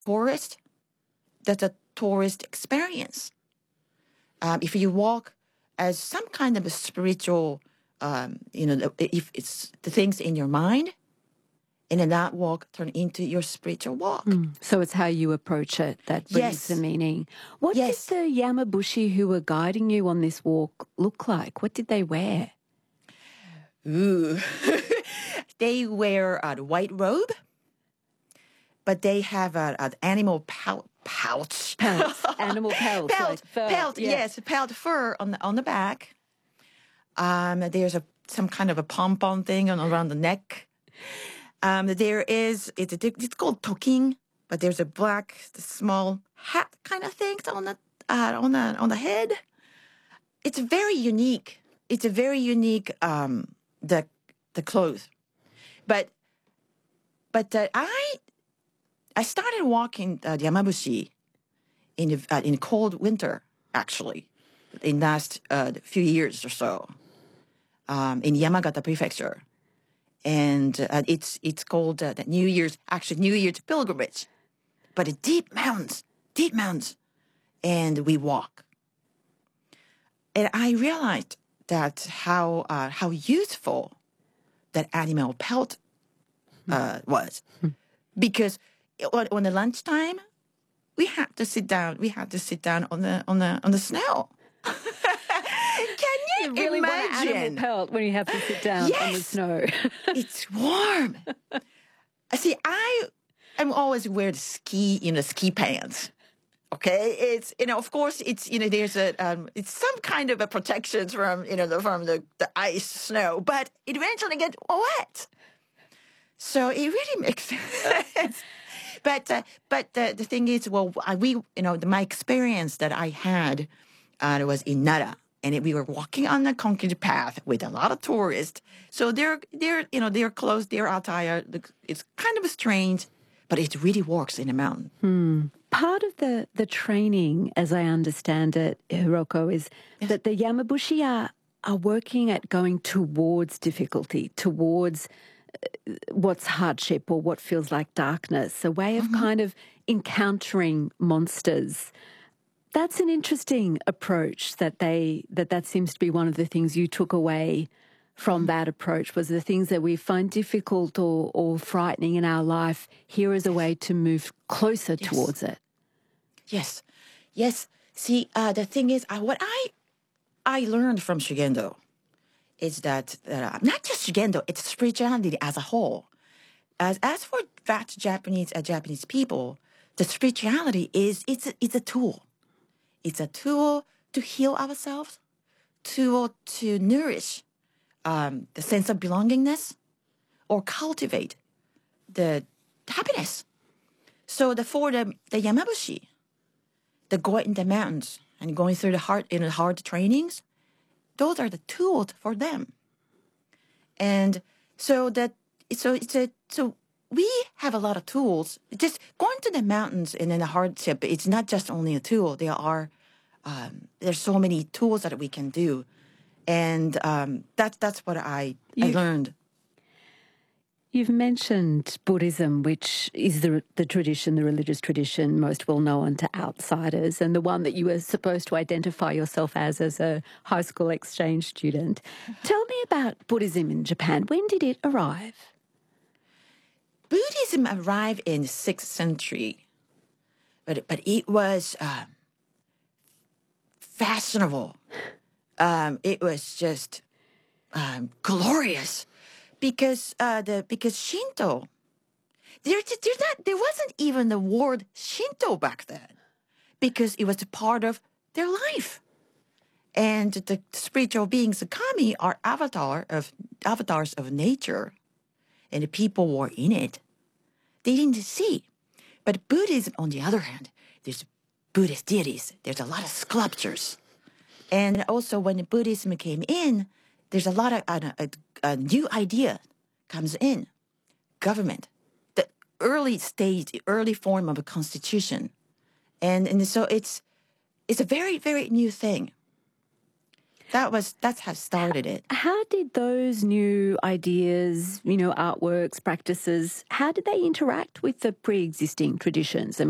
forest, that's a tourist experience. If you walk as some kind of a spiritual, if it's the things in your mind, and then that walk turn into your spiritual walk. So it's how you approach it that brings the meaning. What did the Yamabushi who were guiding you on this walk look like? What did they wear? Ooh. They wear a white robe, but they have an animal pouch. Animal pelts. Pelt fur on the back. There's some kind of a pom-pom thing around the neck. It's called toking, but there's a black, small hat kind of thing on the head. It's very unique. It's a very unique the clothes, but I started walking the Yamabushi in cold winter, actually, in last few years or so, in Yamagata Prefecture. And it's called the New Year's pilgrimage, but deep mountains, and we walk. And I realized that how useful that animal pelt was, because on the lunchtime we had to sit down. We had to sit down on the snow. Can you really imagine? Want an animal pelt when you have to sit down on the snow. It's warm. See, I'm always wear the ski pants. Okay, it's of course it's there's it's some kind of a protection from from the ice, snow, but it eventually gets wet. So it really makes sense. But the thing is, my experience that I had was in Nara. And we were walking on the concrete path with a lot of tourists. So their clothes, their attire, it's kind of strange, but it really works in a mountain. Part of the training, as I understand it, Hiroko, is that the Yamabushi are working at going towards difficulty, towards what's hardship or what feels like darkness, a way of kind of encountering monsters. That's an interesting approach that seems to be one of the things you took away from that approach, was the things that we find difficult or frightening in our life. Here is a way to move closer towards it. Yes. See, the thing is, what I learned from Shugendo is that not just Shugendo, it's spirituality as a whole. As for fat Japanese people, the spirituality it's a tool. It's a tool to heal ourselves, tool to nourish the sense of belongingness, or cultivate the happiness. So for the Yamabushi, the going in the mountains and going through the hard trainings, those are the tools for them. And so we have a lot of tools. Just going to the mountains and in the hardship, it's not just only a tool. There's so many tools that we can do. And that's what I learned. You've mentioned Buddhism, which is the tradition, the religious tradition most well known to outsiders, and the one that you were supposed to identify yourself as a high school exchange student. Tell me about Buddhism in Japan. When did it arrive? Buddhism arrived in the 6th century, but it was fashionable. It was just glorious. Because Shinto, there wasn't even the word Shinto back then, because it was a part of their life, and the spiritual beings, the kami, are avatars of nature, and the people were in it. They didn't see, but Buddhism, on the other hand, there's Buddhist deities. There's a lot of sculptures, and also when Buddhism came in, there's a lot of a new idea comes in. Government, the early form of a constitution, and so it's a very, very new thing. That's how started it. How did those new ideas, artworks, practices, how did they interact with the pre-existing traditions?